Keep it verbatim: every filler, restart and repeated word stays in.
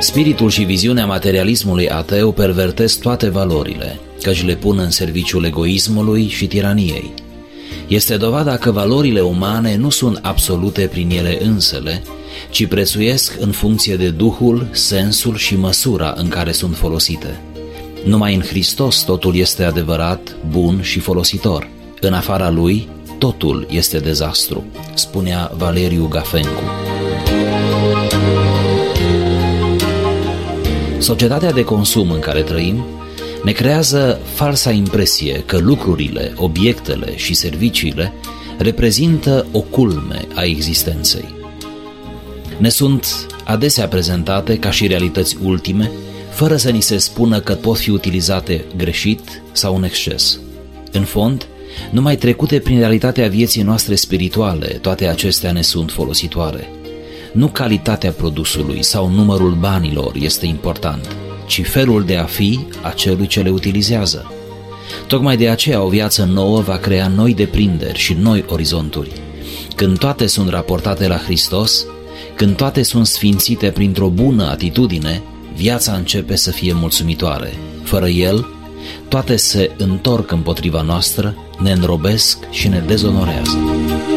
Spiritul și viziunea materialismului ateu pervertesc toate valorile, căci le pun în serviciul egoismului și tiraniei. Este dovada că valorile umane nu sunt absolute prin ele însele, ci prețuiesc în funcție de duhul, sensul și măsura în care sunt folosite. Numai în Hristos totul este adevărat, bun și folositor. În afara Lui, totul este dezastru, spunea Valeriu Gafencu. Societatea de consum în care trăim ne creează falsa impresie că lucrurile, obiectele și serviciile reprezintă o culme a existenței. Ne sunt adesea prezentate ca și realități ultime, fără să ni se spună că pot fi utilizate greșit sau în exces. În fond, numai trecute prin realitatea vieții noastre spirituale, toate acestea ne sunt folositoare. Nu calitatea produsului sau numărul banilor este important, ci felul de a fi a celui ce le utilizează. Tocmai de aceea o viață nouă va crea noi deprinderi și noi orizonturi. Când toate sunt raportate la Hristos, când toate sunt sfințite printr-o bună atitudine, viața începe să fie mulțumitoare. Fără El, toate se întorc împotriva noastră, ne înrobesc și ne dezonorează.